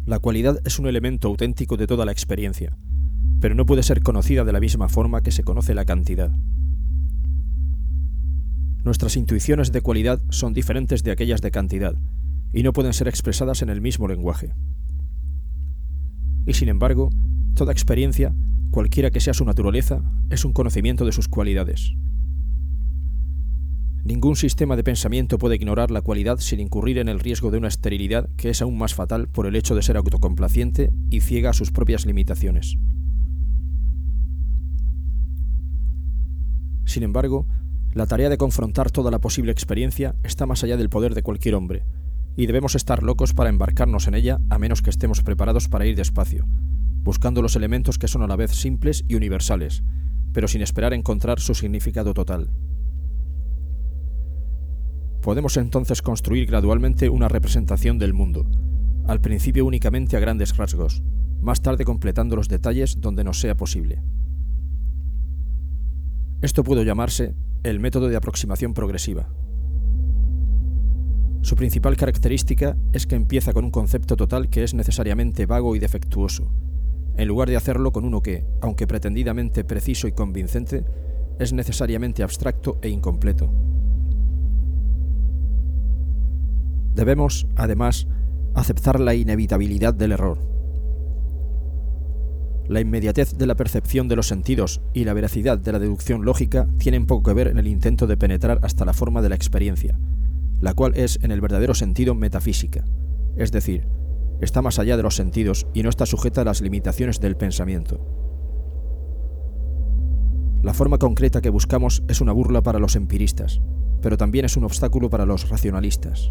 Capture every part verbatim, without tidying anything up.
La cualidad es un elemento auténtico de toda la experiencia, pero no puede ser conocida de la misma forma que se conoce la cantidad. Nuestras intuiciones de cualidad son diferentes de aquellas de cantidad, y no pueden ser expresadas en el mismo lenguaje. Y sin embargo, toda experiencia, cualquiera que sea su naturaleza, es un conocimiento de sus cualidades. Ningún sistema de pensamiento puede ignorar la cualidad sin incurrir en el riesgo de una esterilidad que es aún más fatal por el hecho de ser autocomplaciente y ciega a sus propias limitaciones. Sin embargo, la tarea de confrontar toda la posible experiencia está más allá del poder de cualquier hombre, y debemos estar locos para embarcarnos en ella a menos que estemos preparados para ir despacio, buscando los elementos que son a la vez simples y universales, pero sin esperar encontrar su significado total. Podemos entonces construir gradualmente una representación del mundo, al principio únicamente a grandes rasgos, más tarde completando los detalles donde nos sea posible. Esto puede llamarse el método de aproximación progresiva. Su principal característica es que empieza con un concepto total que es necesariamente vago y defectuoso, en lugar de hacerlo con uno que, aunque pretendidamente preciso y convincente, es necesariamente abstracto e incompleto. Debemos, además, aceptar la inevitabilidad del error. La inmediatez de la percepción de los sentidos y la veracidad de la deducción lógica tienen poco que ver en el intento de penetrar hasta la forma de la experiencia, la cual es en el verdadero sentido metafísica, es decir, está más allá de los sentidos y no está sujeta a las limitaciones del pensamiento. La forma concreta que buscamos es una burla para los empiristas, pero también es un obstáculo para los racionalistas.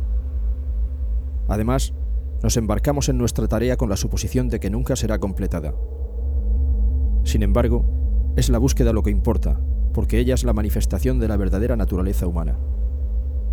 Además, nos embarcamos en nuestra tarea con la suposición de que nunca será completada. Sin embargo, es la búsqueda lo que importa, porque ella es la manifestación de la verdadera naturaleza humana.